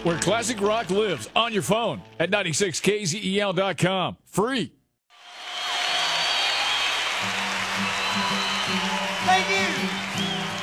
where classic rock lives on your phone at 96kzel.com. Free. Thank you.